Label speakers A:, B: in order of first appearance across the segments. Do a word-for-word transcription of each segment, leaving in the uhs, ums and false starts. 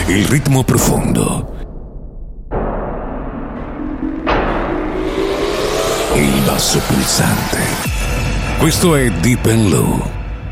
A: il ritmo profondo, il basso pulsante. Questo è Deep and Low.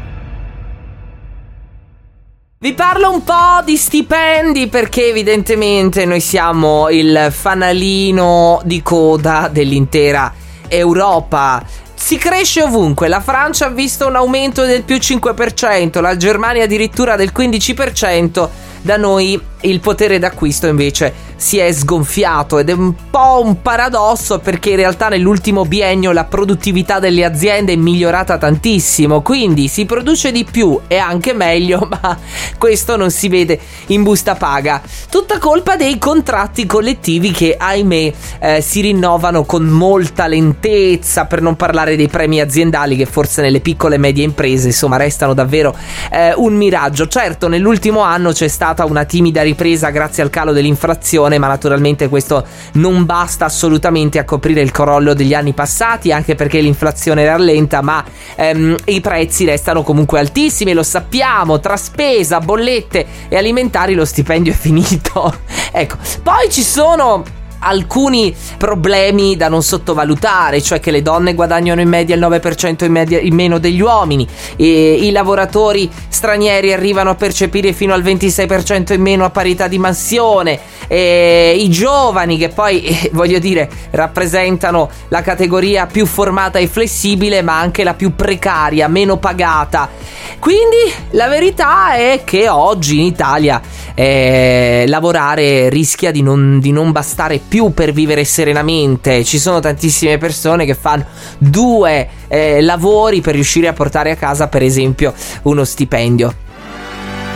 B: Vi parlo un po' di stipendi perché evidentemente noi siamo il fanalino di coda dell'intera Europa. Si cresce ovunque, la Francia ha visto un aumento del più cinque per cento, la Germania addirittura del quindici per cento, da noi il potere d'acquisto invece si è sgonfiato ed è un po' un paradosso perché in realtà nell'ultimo biennio la produttività delle aziende è migliorata tantissimo, quindi si produce di più e anche meglio, ma questo non si vede in busta paga. Tutta colpa dei contratti collettivi che ahimè eh, si rinnovano con molta lentezza, per non parlare dei premi aziendali che forse nelle piccole e medie imprese insomma restano davvero eh, un miraggio. Certo, nell'ultimo anno c'è stata una timida ripresa grazie al calo dell'inflazione, ma naturalmente questo non basta assolutamente a coprire il crollo degli anni passati, anche perché l'inflazione rallenta, ma ehm, i prezzi restano comunque altissimi, lo sappiamo, tra spesa, bollette e alimentari lo stipendio è finito. Ecco, poi ci sono alcuni problemi da non sottovalutare, cioè che le donne guadagnano in media il nove per cento in, media, in meno degli uomini, e i lavoratori stranieri arrivano a percepire fino al ventisei per cento in meno a parità di mansione, e i giovani che poi eh, voglio dire rappresentano la categoria più formata e flessibile ma anche la più precaria, meno pagata. Quindi la verità è che oggi in Italia eh, lavorare rischia di non, di non bastare più per vivere serenamente. Ci sono tantissime persone che fanno due eh, lavori per riuscire a portare a casa per esempio uno stipendio.